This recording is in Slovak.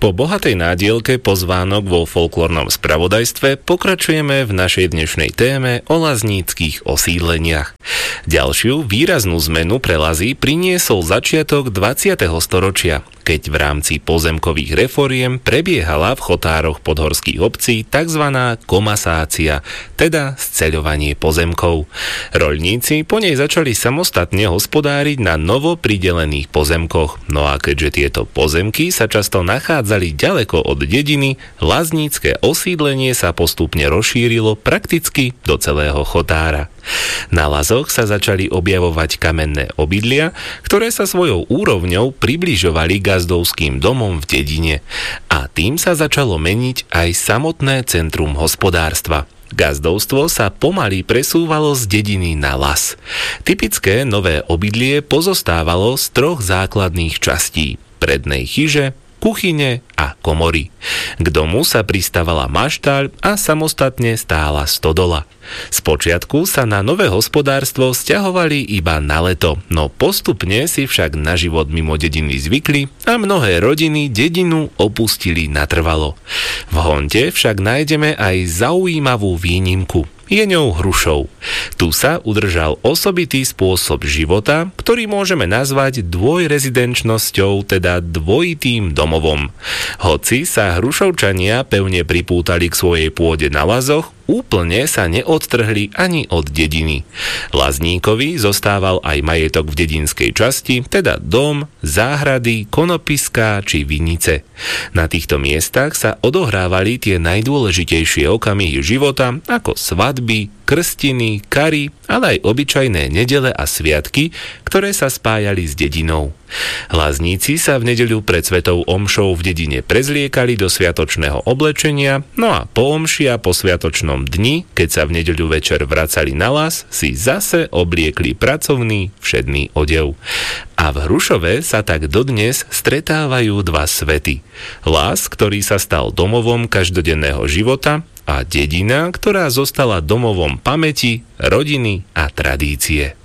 Po bohatej nádielke pozvánok vo folklórnom spravodajstve pokračujeme v našej dnešnej téme o lazníckych osídleniach. Ďalšiu výraznú zmenu pre Lazy priniesol začiatok 20. storočia, keď v rámci pozemkových reforiem prebiehala v chotároch podhorských obcí tzv. Komasácia, teda sceľovanie pozemkov. Roľníci po nej začali samostatne hospodáriť na novo pridelených pozemkoch, no a keďže tieto pozemky sa často nachádzali ďaleko od dediny, laznícke osídlenie sa postupne rozšírilo prakticky do celého chotára. Na Lazoch sa začali objavovať kamenné obydlia, ktoré sa svojou úrovňou približovali gazdovským domom v dedine. A tým sa začalo meniť aj samotné centrum hospodárstva. Gazdovstvo sa pomaly presúvalo z dediny na las. Typické nové obydlie pozostávalo z 3 základných častí: prednej chyže, kuchyne a komory. K domu sa pristávala maštaľ a samostatne stála stodola. Spočiatku sa na nové hospodárstvo sťahovali iba na leto, no postupne si však na život mimo dediny zvykli a mnohé rodiny dedinu opustili natrvalo. V Honte však nájdeme aj zaujímavú výnimku. Je ňou Hrušov. Tu sa udržal osobitý spôsob života, ktorý môžeme nazvať dvojrezidenčnosťou, teda dvojitým domovom. Hoci sa Hrušovčania pevne pripútali k svojej pôde na Lazoch, úplne sa neodtrhli ani od dediny. Lazníkovi zostával aj majetok v dedinskej časti, teda dom, záhrady, konopiská či vinice. Na týchto miestach sa odohrávali tie najdôležitejšie okamihy života, ako svadby, krstiny, kary, ale aj obyčajné nedele a sviatky, ktoré sa spájali s dedinou. Lazníci sa v nedeľu pred svetou omšou v dedine prezliekali do sviatočného oblečenia, no a po omši a po sviatočnom dni, keď sa v nedeľu večer vracali na las, si zase obliekli pracovný všedný odev. A v Hrušove sa tak dodnes stretávajú 2 svety. Las, ktorý sa stal domovom každodenného života, a dedina, ktorá zostala domovom pamäti, rodiny a tradície.